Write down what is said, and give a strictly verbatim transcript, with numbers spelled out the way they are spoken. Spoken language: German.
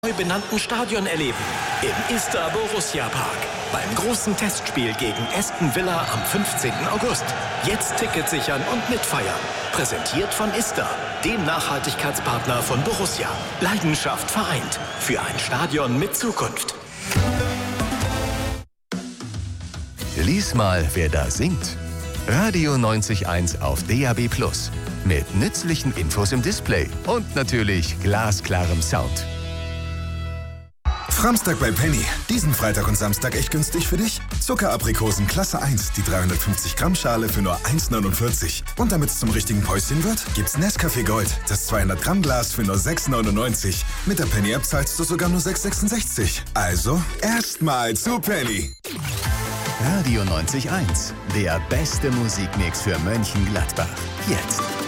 neu benannten Stadion erleben. Im Ista Borussia Park. Beim großen Testspiel gegen Aston Villa am fünfzehnten August. Jetzt Tickets sichern und mitfeiern. Präsentiert von Ista, dem Nachhaltigkeitspartner von Borussia. Leidenschaft vereint. Für ein Stadion mit Zukunft. Lies mal, wer da singt. Radio neunzig Komma eins auf D A B plus. Mit nützlichen Infos im Display und natürlich glasklarem Sound. Framstag bei Penny. Diesen Freitag und Samstag echt günstig für dich? Zuckeraprikosen Klasse eins, die dreihundertfünfzig Gramm Schale für nur eins neunundvierzig. Und damit es zum richtigen Päuschen wird, gibt's Nescafé Gold, das zweihundert Gramm Glas für nur sechs neunundneunzig. Mit der Penny-App zahlst du sogar nur sechs sechsundsechzig. Also, erstmal zu Penny. Radio neunzig Komma eins, der beste Musikmix für Mönchengladbach. Jetzt.